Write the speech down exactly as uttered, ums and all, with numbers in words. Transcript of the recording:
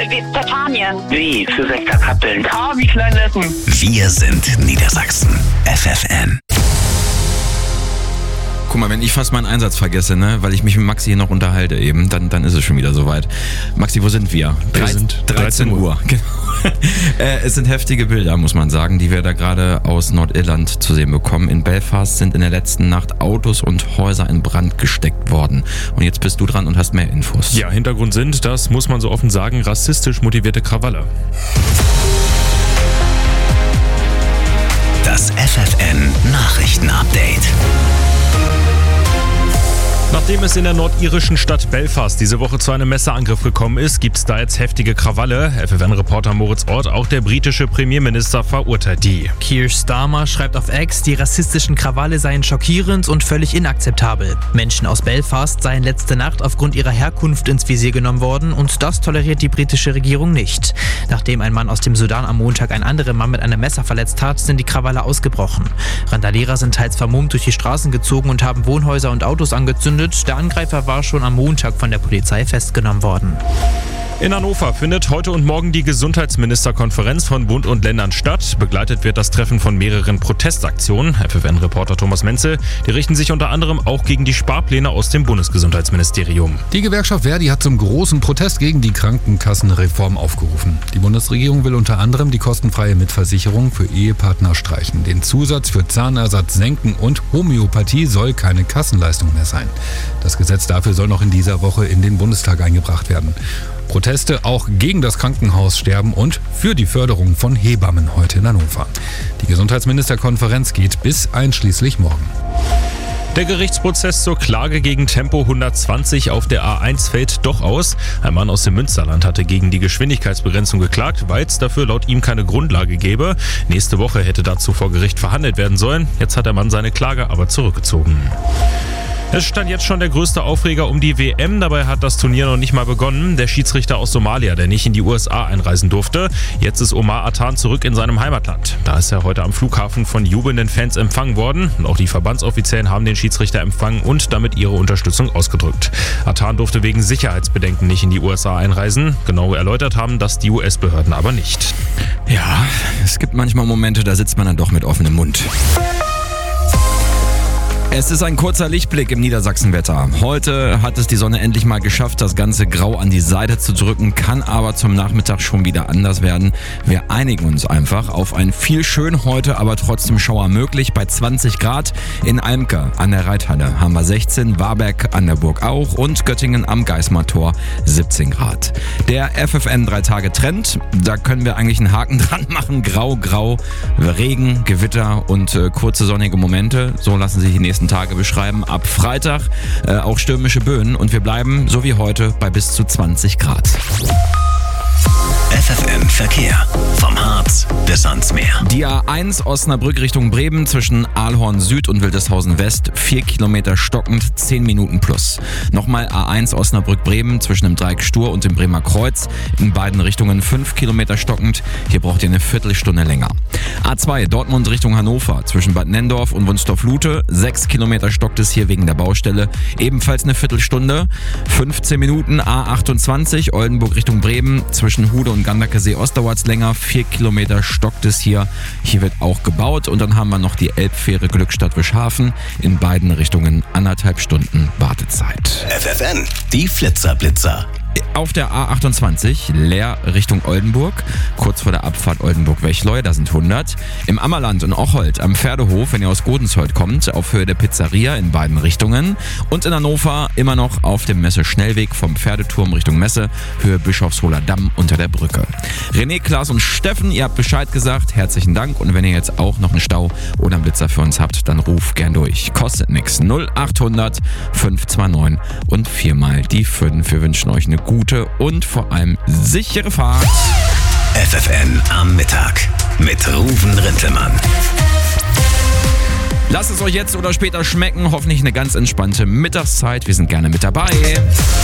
wie Spanien. W für Westerkappeln. K wie Kleinlessen. Wir sind Niedersachsen. F F N. Guck mal, wenn ich fast meinen Einsatz vergesse, ne, weil ich mich mit Maxi hier noch unterhalte eben, dann, dann ist es schon wieder soweit. Maxi, wo sind wir? Wir sind dreizehn Uhr. Genau. äh, es sind heftige Bilder, muss man sagen, die wir da gerade aus Nordirland zu sehen bekommen. In Belfast sind in der letzten Nacht Autos und Häuser in Brand gesteckt worden. Und jetzt bist du dran und hast mehr Infos. Ja, Hintergrund sind, das muss man so offen sagen, rassistisch motivierte Krawalle. Das F F N Nachrichtenupdate. Nachdem es in der nordirischen Stadt Belfast diese Woche zu einem Messerangriff gekommen ist, gibt es da jetzt heftige Krawalle. F F N-Reporter Moritz Ort, auch der britische Premierminister verurteilt die. Keir Starmer schreibt auf X, die rassistischen Krawalle seien schockierend und völlig inakzeptabel. Menschen aus Belfast seien letzte Nacht aufgrund ihrer Herkunft ins Visier genommen worden und das toleriert die britische Regierung nicht. Nachdem ein Mann aus dem Sudan am Montag einen anderen Mann mit einem Messer verletzt hat, sind die Krawalle ausgebrochen. Randalierer sind teils vermummt durch die Straßen gezogen und haben Wohnhäuser und Autos angezündet. Der Angreifer war schon am Montag von der Polizei festgenommen worden. In Hannover findet heute und morgen die Gesundheitsministerkonferenz von Bund und Ländern statt. Begleitet wird das Treffen von mehreren Protestaktionen. F F N-Reporter Thomas Menzel, die richten sich unter anderem auch gegen die Sparpläne aus dem Bundesgesundheitsministerium. Die Gewerkschaft Verdi hat zum großen Protest gegen die Krankenkassenreform aufgerufen. Die Bundesregierung will unter anderem die kostenfreie Mitversicherung für Ehepartner streichen. Den Zusatz für Zahnersatz senken und Homöopathie soll keine Kassenleistung mehr sein. Das Gesetz dafür soll noch in dieser Woche in den Bundestag eingebracht werden. Proteste auch gegen das Krankenhaussterben und für die Förderung von Hebammen heute in Hannover. Die Gesundheitsministerkonferenz geht bis einschließlich morgen. Der Gerichtsprozess zur Klage gegen Tempo hundertzwanzig auf der A eins fällt doch aus. Ein Mann aus dem Münsterland hatte gegen die Geschwindigkeitsbegrenzung geklagt, weil es dafür laut ihm keine Grundlage gäbe. Nächste Woche hätte dazu vor Gericht verhandelt werden sollen. Jetzt hat der Mann seine Klage aber zurückgezogen. Es stand jetzt schon der größte Aufreger um die W M, dabei hat das Turnier noch nicht mal begonnen. Der Schiedsrichter aus Somalia, der nicht in die U S A einreisen durfte. Jetzt ist Omar Atan zurück in seinem Heimatland. Da ist er heute am Flughafen von jubelnden Fans empfangen worden. Und auch die Verbandsoffiziellen haben den Schiedsrichter empfangen und damit ihre Unterstützung ausgedrückt. Atan durfte wegen Sicherheitsbedenken nicht in die U S A einreisen. Genau erläutert haben das die U S-Behörden aber nicht. Ja, es gibt manchmal Momente, da sitzt man dann doch mit offenem Mund. Es ist ein kurzer Lichtblick im Niedersachsenwetter. Heute hat es die Sonne endlich mal geschafft, das ganze Grau an die Seite zu drücken, kann aber zum Nachmittag schon wieder anders werden. Wir einigen uns einfach auf ein viel schön heute, aber trotzdem Schauer möglich bei zwanzig Grad. In Almke an der Reithalle haben wir sechzehn, Warberg an der Burg auch und Göttingen am Geismar-Tor siebzehn Grad. Der F F N drei Tage Trend, da können wir eigentlich einen Haken dran machen. Grau, grau, Regen, Gewitter und äh, kurze sonnige Momente. So lassen sich die nächsten Tage beschreiben. Ab Freitag äh, auch stürmische Böen und wir bleiben, so wie heute, bei bis zu zwanzig Grad. F F N Verkehr. Vom Harz bis ans Meer. Die A eins Osnabrück Richtung Bremen zwischen Aalhorn Süd und Wildeshausen West. vier Kilometer stockend, zehn Minuten plus. Nochmal A eins Osnabrück Bremen zwischen dem Dreieck Stur und dem Bremer Kreuz. In beiden Richtungen fünf Kilometer stockend. Hier braucht ihr eine Viertelstunde länger. A zwei Dortmund Richtung Hannover zwischen Bad Nenndorf und Wunstorf-Lute. sechs Kilometer stockt es hier wegen der Baustelle. Ebenfalls eine Viertelstunde. fünfzehn Minuten. A achtundzwanzig Oldenburg Richtung Bremen zwischen Hude und Ganderkesee ostwärts länger. vier Kilometer stockt es hier. Hier wird auch gebaut. Und dann haben wir noch die Elbfähre Glückstadt Wischhafen. In beiden Richtungen anderthalb Stunden Wartezeit. F F N, die Flitzerblitzer. Auf der A achtundzwanzig, Leer Richtung Oldenburg, kurz vor der Abfahrt Oldenburg-Wechleu, da sind hundert. Im Ammerland und Ocholt am Pferdehof, wenn ihr aus Godensholt kommt, auf Höhe der Pizzeria in beiden Richtungen. Und in Hannover immer noch auf dem Messe-Schnellweg vom Pferdeturm Richtung Messe, Höhe Bischofsholer Damm unter der Brücke. René, Klaas und Steffen, ihr habt Bescheid gesagt, herzlichen Dank. Und wenn ihr jetzt auch noch einen Stau oder einen Blitzer für uns habt, dann ruf gern durch. Kostet nix. null achthundert fünf zwei neun und viermal die fünf. Wir wünschen euch eine gute und vor allem sichere Fahrt. F F N am Mittag mit Ruven Rintelmann. Lasst es euch jetzt oder später schmecken. Hoffentlich eine ganz entspannte Mittagszeit. Wir sind gerne mit dabei.